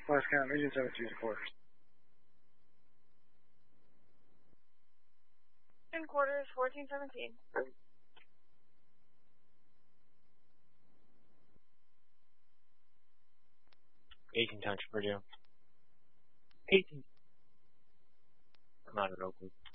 Last count, Region 17 quarters. In quarters, 1417. 18 times per diem. 18. I'm out of Oakwood.